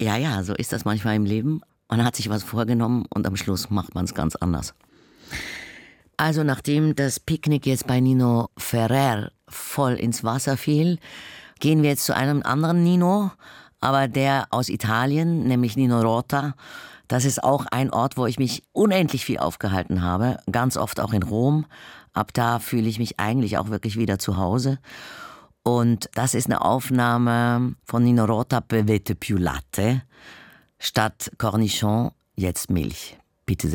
Ja, ja, so ist das manchmal im Leben. Man hat sich was vorgenommen und am Schluss macht man es ganz anders. Also nachdem das Picknick jetzt bei Nino Ferrer voll ins Wasser fiel, gehen wir jetzt zu einem anderen Nino, aber der aus Italien, nämlich Nino Rota. Das ist auch ein Ort, wo ich mich unendlich viel aufgehalten habe, ganz oft auch in Rom. Ab da fühle ich mich eigentlich auch wirklich wieder zu Hause. Und das ist eine Aufnahme von Nino Rota, Bevete più latte, statt Cornichon jetzt Milch. Bitte sehr.